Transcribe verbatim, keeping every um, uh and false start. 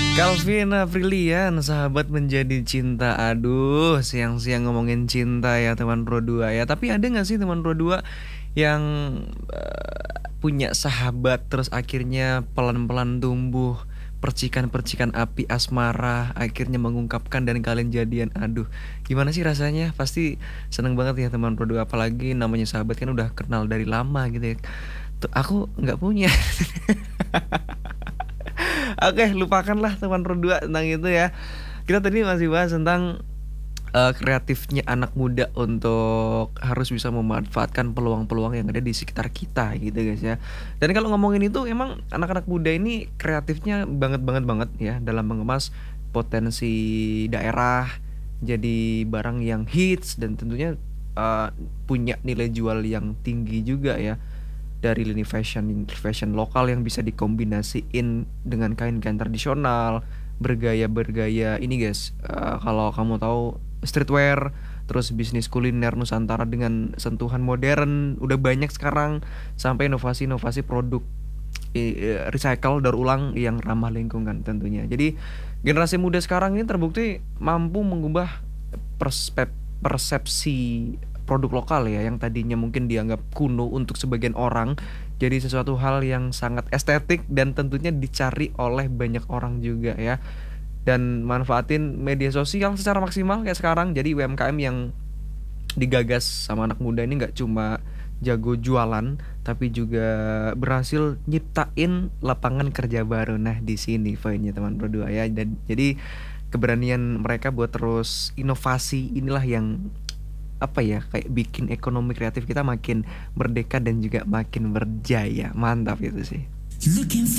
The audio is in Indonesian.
Calvin Aprilian, sahabat menjadi cinta. Aduh, siang-siang ngomongin cinta ya teman Pro dua ya. Tapi ada gak sih teman Pro dua yang eh, punya sahabat terus akhirnya pelan-pelan tumbuh percikan-percikan api asmara akhirnya mengungkapkan dan kalian jadian. Aduh, gimana sih rasanya? Pasti seneng banget ya teman Pro dua, apalagi namanya sahabat kan udah kenal dari lama gitu ya. Tuh, aku nggak punya. Oke, lupakanlah teman berdua tentang itu ya. Kita tadi masih bahas tentang eh, kreatifnya anak muda untuk harus bisa memanfaatkan peluang-peluang yang ada di sekitar kita gitu guys ya. Dan kalau ngomongin itu emang anak-anak muda ini kreatifnya banget banget banget ya dalam mengemas potensi daerah jadi barang yang hits dan tentunya eh, punya nilai jual yang tinggi juga ya, dari lini fashion fashion lokal yang bisa dikombinasiin dengan kain-kain tradisional, bergaya-bergaya ini guys. Eh, kalau kamu tahu streetwear, terus bisnis kuliner Nusantara dengan sentuhan modern udah banyak sekarang, sampai inovasi-inovasi produk i- recycle daur ulang yang ramah lingkungan tentunya. Jadi generasi muda sekarang ini terbukti mampu mengubah perspek- persepsi produk lokal ya yang tadinya mungkin dianggap kuno untuk sebagian orang jadi sesuatu hal yang sangat estetik dan tentunya dicari oleh banyak orang juga ya. Dan manfaatin media sosial secara maksimal kayak sekarang, jadi U M K M yang digagas sama anak muda ini nggak cuma jago jualan tapi juga berhasil nyiptain lapangan kerja baru. Nah, di sini poinnya teman berdua ya. Dan jadi keberanian mereka buat terus inovasi inilah yang apa ya, kayak bikin ekonomi kreatif kita makin merdeka dan juga makin berjaya. Mantap itu sih.